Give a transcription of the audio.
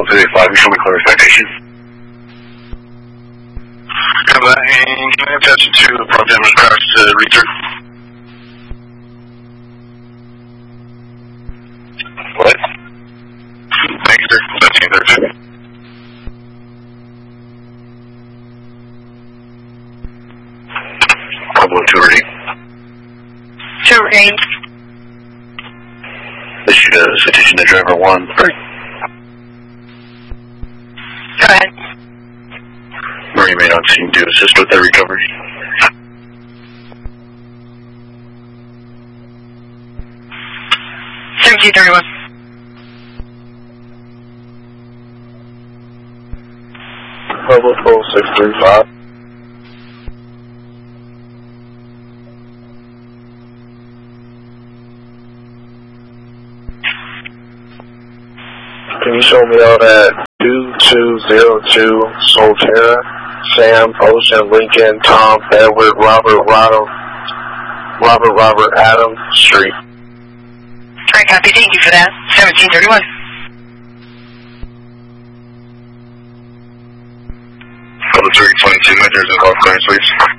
385, you show me clear citation. Come on, and can I attach it to front damage crash to return? What? Thank you, sir. 1732. Pablo 2 2 Issued a citation to driver 1. Go ahead. Marine may not seem to assist with the recovery. $17.31. Pablo 12635. Can you show me out at 2202 Solterra, Sam, Ocean, Lincoln, Tom, Edward, Robert, Adam Street? Alright, copy. Thank you for that. 1731. Pablo 322, measures and call clearance, please.